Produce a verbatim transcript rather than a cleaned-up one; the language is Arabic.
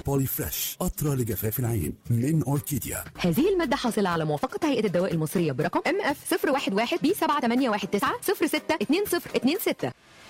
بولي فريش قطرة لجفاف العين من أوركيديا. هذه المادة حاصلة على موافقة هيئة الدواء المصرية برقم ام اف صفر واحد واحد بي سبعة تمانية واحد تسعة صفر ستة اتنين صفر اتنين ستة.